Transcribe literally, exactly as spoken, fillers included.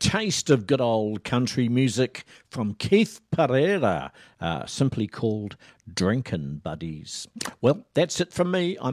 taste of good old country music from Keith Pereira, uh, simply called Drinkin' Buddies. Well, that's it from me. I'm